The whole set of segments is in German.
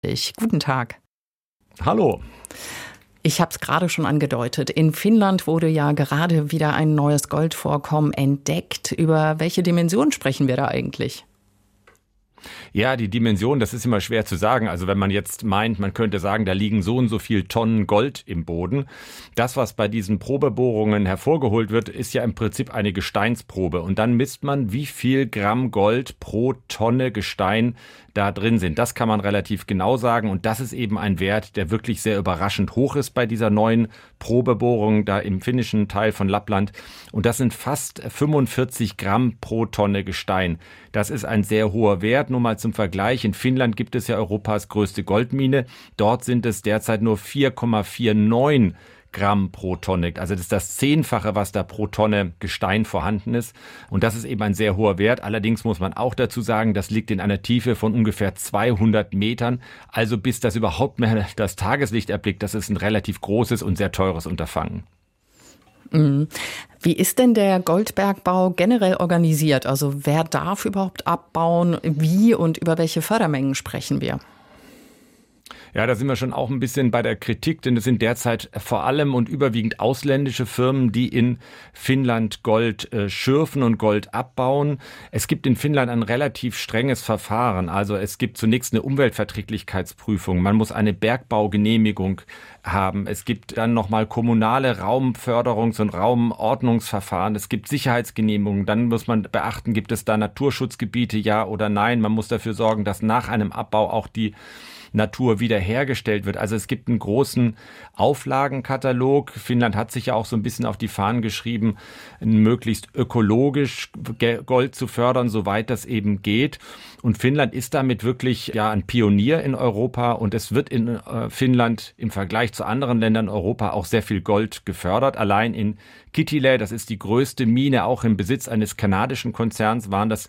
Guten Tag. Hallo. Ich habe es gerade schon angedeutet. In Finnland wurde ja gerade wieder ein neues Goldvorkommen entdeckt. Über welche Dimension sprechen wir da eigentlich? Ja, die Dimension, das ist immer schwer zu sagen. Also wenn man jetzt meint, man könnte sagen, da liegen so und so viel Tonnen Gold im Boden. Das, was bei diesen Probebohrungen hervorgeholt wird, ist ja im Prinzip eine Gesteinsprobe. Und dann misst man, wie viel Gramm Gold pro Tonne Gestein da drin sind. Das kann man relativ genau sagen. Und das ist eben ein Wert, der wirklich sehr überraschend hoch ist bei dieser neuen Probebohrung da im finnischen Teil von Lappland. Und das sind fast 45 Gramm pro Tonne Gestein. Das ist ein sehr hoher Wert. Nur mal zum Vergleich. In Finnland gibt es ja Europas größte Goldmine. Dort sind es derzeit nur 4,49 Gramm pro Tonne. Also das ist das Zehnfache, was da pro Tonne Gestein vorhanden ist. Und das ist eben ein sehr hoher Wert. Allerdings muss man auch dazu sagen, das liegt in einer Tiefe von ungefähr 200 Metern. Also bis das überhaupt mehr das Tageslicht erblickt, das ist ein relativ großes und sehr teures Unterfangen. Wie ist denn der Goldbergbau generell organisiert? Also wer darf überhaupt abbauen? Wie und über welche Fördermengen sprechen wir? Ja, da sind wir schon auch ein bisschen bei der Kritik, denn es sind derzeit vor allem und überwiegend ausländische Firmen, die in Finnland Gold schürfen und Gold abbauen. Es gibt in Finnland ein relativ strenges Verfahren. Also es gibt zunächst eine Umweltverträglichkeitsprüfung. Man muss eine Bergbaugenehmigung haben. Es gibt dann nochmal kommunale Raumförderungs- und Raumordnungsverfahren. Es gibt Sicherheitsgenehmigungen. Dann muss man beachten, gibt es da Naturschutzgebiete, ja oder nein. Man muss dafür sorgen, dass nach einem Abbau auch die Natur wiederhergestellt wird. Also es gibt einen großen Auflagenkatalog. Finnland hat sich ja auch so ein bisschen auf die Fahnen geschrieben, möglichst ökologisch Gold zu fördern, soweit das eben geht. Und Finnland ist damit wirklich ja ein Pionier in Europa und es wird in Finnland im Vergleich zu anderen Ländern Europa auch sehr viel Gold gefördert. Allein in Kittilä, das ist die größte Mine, auch im Besitz eines kanadischen Konzerns, waren das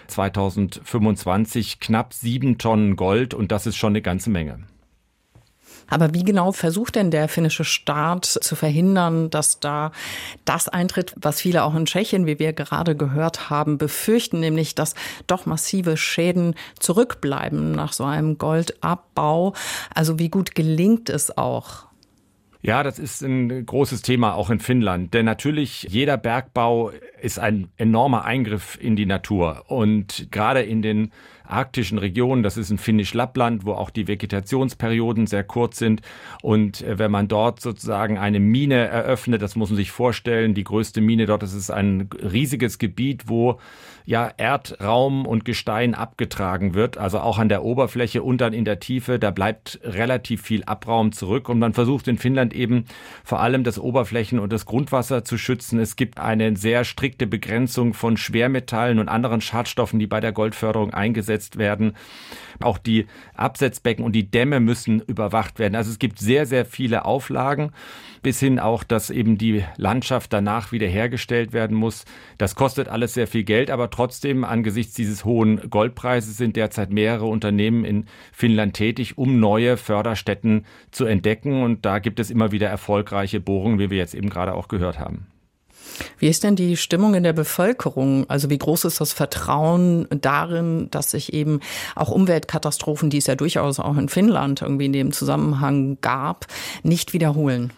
2025 knapp 7 Tonnen Gold und das ist schon eine ganze Menge. Aber wie genau versucht denn der finnische Staat zu verhindern, dass da das eintritt, was viele auch in Tschechien, wie wir gerade gehört haben, befürchten, nämlich dass doch massive Schäden zurückbleiben nach so einem Goldabbau? Also wie gut gelingt es auch? Ja, das ist ein großes Thema auch in Finnland, denn natürlich jeder Bergbau ist ein enormer Eingriff in die Natur und gerade in den arktischen Regionen, das ist in Finnisch-Lappland, wo auch die Vegetationsperioden sehr kurz sind und wenn man dort sozusagen eine Mine eröffnet, das muss man sich vorstellen, die größte Mine dort, das ist ein riesiges Gebiet, wo ja Erdraum und Gestein abgetragen wird, also auch an der Oberfläche und dann in der Tiefe, da bleibt relativ viel Abraum zurück und man versucht in Finnland eben vor allem das Oberflächen- und das Grundwasser zu schützen. Es gibt eine sehr strikte Begrenzung von Schwermetallen und anderen Schadstoffen, die bei der Goldförderung eingesetzt werden. Auch die Absetzbecken und die Dämme müssen überwacht werden. Also es gibt sehr, sehr viele Auflagen, bis hin auch, dass eben die Landschaft danach wiederhergestellt werden muss. Das kostet alles sehr viel Geld, aber trotzdem angesichts dieses hohen Goldpreises sind derzeit mehrere Unternehmen in Finnland tätig, um neue Förderstätten zu entdecken. Und da gibt es immer wieder erfolgreiche Bohrungen, wie wir jetzt eben gerade auch gehört haben. Wie ist denn die Stimmung in der Bevölkerung? Also wie groß ist das Vertrauen darin, dass sich eben auch Umweltkatastrophen, die es ja durchaus auch in Finnland irgendwie in dem Zusammenhang gab, nicht wiederholen?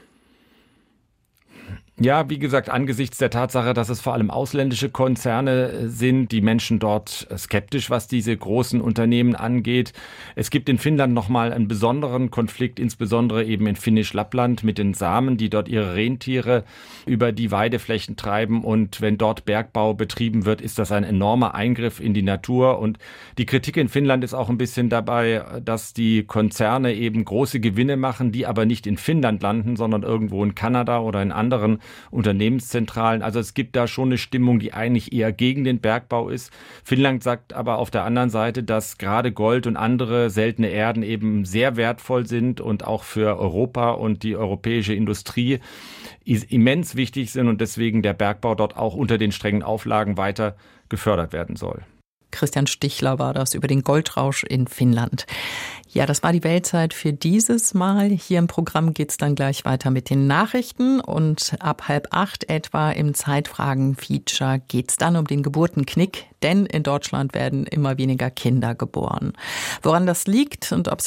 Ja, wie gesagt, angesichts der Tatsache, dass es vor allem ausländische Konzerne sind, die Menschen dort skeptisch, was diese großen Unternehmen angeht. Es gibt in Finnland nochmal einen besonderen Konflikt, insbesondere eben in Finnisch-Lappland mit den Samen, die dort ihre Rentiere über die Weideflächen treiben. Und wenn dort Bergbau betrieben wird, ist das ein enormer Eingriff in die Natur. Und die Kritik in Finnland ist auch ein bisschen dabei, dass die Konzerne eben große Gewinne machen, die aber nicht in Finnland landen, sondern irgendwo in Kanada oder in anderen Unternehmenszentralen. Also es gibt da schon eine Stimmung, die eigentlich eher gegen den Bergbau ist. Finnland sagt aber auf der anderen Seite, dass gerade Gold und andere seltene Erden eben sehr wertvoll sind und auch für Europa und die europäische Industrie immens wichtig sind und deswegen der Bergbau dort auch unter den strengen Auflagen weiter gefördert werden soll. Christian Stichler war das über den Goldrausch in Finnland. Ja, das war die Weltzeit für dieses Mal. Hier im Programm geht's dann gleich weiter mit den Nachrichten und ab 7:30 etwa im Zeitfragen-Feature geht's dann um den Geburtenknick, denn in Deutschland werden immer weniger Kinder geboren. Woran das liegt und ob es